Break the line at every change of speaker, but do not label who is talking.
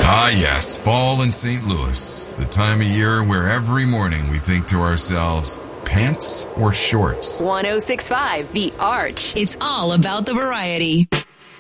Ah, yes, fall in St. Louis, the time of year where every morning we think to ourselves, pants or shorts?
106.5 The Arch.
It's all about the variety.